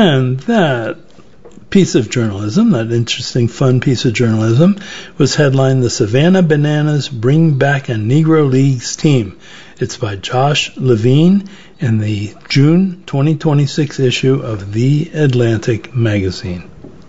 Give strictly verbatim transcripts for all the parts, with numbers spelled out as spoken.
And that piece of journalism, that interesting, fun piece of journalism, was headlined "The Savannah Bananas Bring Back a Negro Leagues Team." It's by Josh Levine in the June twenty twenty-six issue of The Atlantic magazine.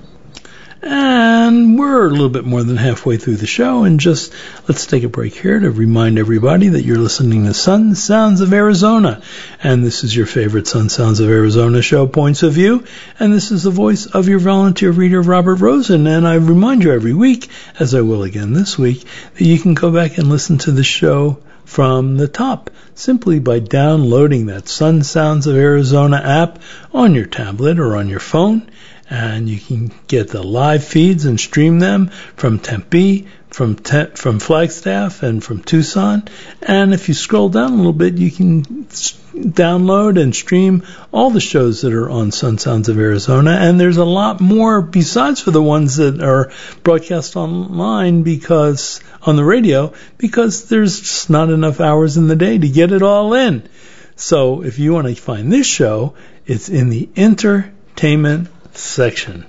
And we're a little bit more than halfway through the show, and just let's take a break here to remind everybody that you're listening to Sun Sounds of Arizona, and this is your favorite Sun Sounds of Arizona show, Points of View, and this is the voice of your volunteer reader, Robert Rosen, and I remind you every week, as I will again this week, that you can go back and listen to the show from the top simply by downloading that Sun Sounds of Arizona app on your tablet or on your phone. And you can get the live feeds and stream them from Tempe, from Te- from Flagstaff, and from Tucson. And if you scroll down a little bit, you can s- download and stream all the shows that are on Sun Sounds of Arizona. And there's a lot more besides for the ones that are broadcast online because on the radio, because there's just not enough hours in the day to get it all in. So if you want to find this show, it's in the entertainment section.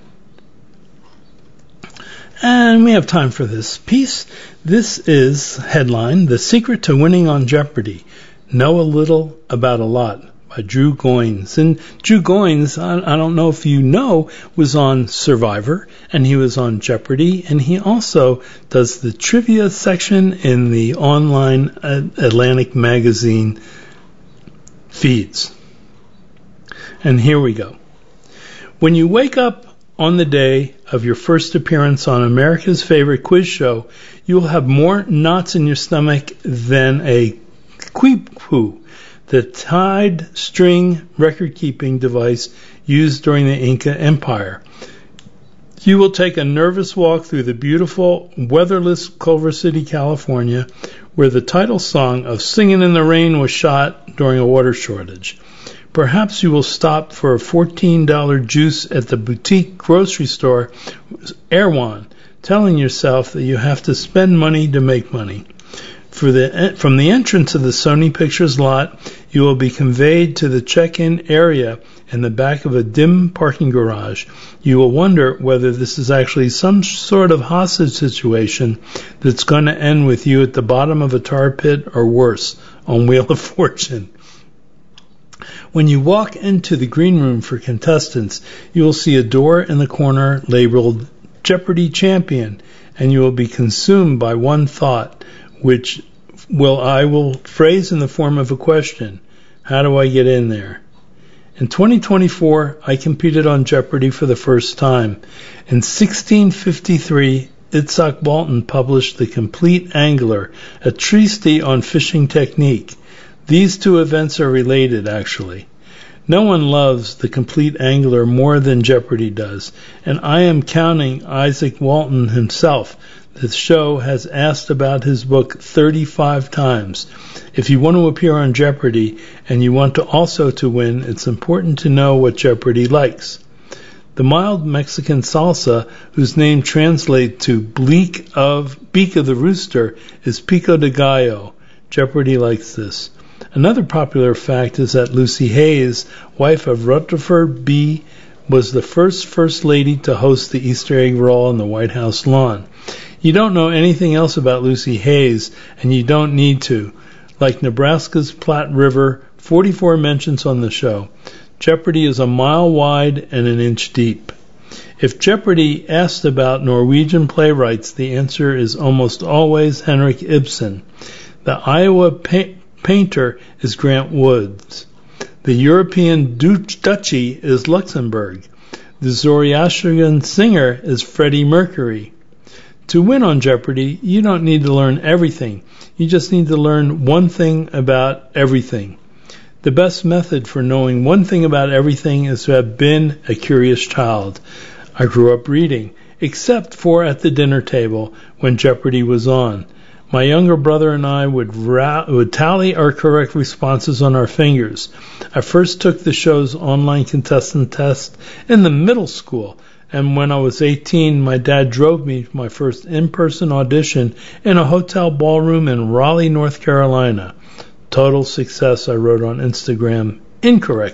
And we have time for this piece. This is headline, "The Secret to Winning on Jeopardy! Know a Little About a Lot" by Drew Goines. And Drew Goines, I, I don't know if you know, was on Survivor, and he was on Jeopardy, and he also does the trivia section in the online Atlantic magazine feeds. And here we go. When you wake up on the day of your first appearance on America's favorite quiz show, you will have more knots in your stomach than a quipu, the tied string record-keeping device used during the Inca Empire. You will take a nervous walk through the beautiful, weatherless Culver City, California, where the title song of "Singin' in the Rain" was shot during a water shortage. Perhaps you will stop for a fourteen dollars juice at the boutique grocery store, Erewhon, telling yourself that you have to spend money to make money. For the, from the entrance of the Sony Pictures lot, you will be conveyed to the check-in area in the back of a dim parking garage. You will wonder whether this is actually some sort of hostage situation that's going to end with you at the bottom of a tar pit or worse, on Wheel of Fortune. When you walk into the green room for contestants, you will see a door in the corner labeled Jeopardy Champion, and you will be consumed by one thought, which will I will phrase in the form of a question: how do I get in there? In twenty twenty-four, I competed on Jeopardy for the first time. In sixteen fifty-three, Itzhak Walton published The Complete Angler, a treatise on fishing technique. These two events are related, actually. No one loves The Complete Angler more than Jeopardy does, and I am counting Isaac Walton himself. The show has asked about his book thirty-five times. If you want to appear on Jeopardy and you want to also to win, it's important to know what Jeopardy likes. The mild Mexican salsa, whose name translates to bleak of beak of the rooster, is pico de gallo. Jeopardy likes this. Another popular fact is that Lucy Hayes, wife of Rutherford B., was the first First Lady to host the Easter egg roll on the White House lawn. You don't know anything else about Lucy Hayes, and you don't need to. Like Nebraska's Platte River, forty-four mentions on the show. Jeopardy is a mile wide and an inch deep. If Jeopardy asked about Norwegian playwrights, the answer is almost always Henrik Ibsen. The Iowa pa- painter is Grant Woods. The European du- duchy is Luxembourg. The Zoroastrian singer is Freddie Mercury. To win on Jeopardy, you don't need to learn everything. You just need to learn one thing about everything. The best method for knowing one thing about everything is to have been a curious child. I grew up reading, except for at the dinner table when Jeopardy was on. My younger brother and I would, ra- would tally our correct responses on our fingers. I first took the show's online contestant test in the middle school, and when I was eighteen, my dad drove me to my first in-person audition in a hotel ballroom in Raleigh, North Carolina. Total success, I wrote on Instagram, incorrect.